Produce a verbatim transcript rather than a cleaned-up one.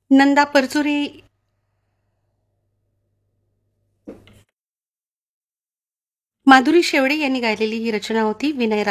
नंदा परचुरे माधुरी शेवडे यांनी गायलेली ही रचना होती. विनय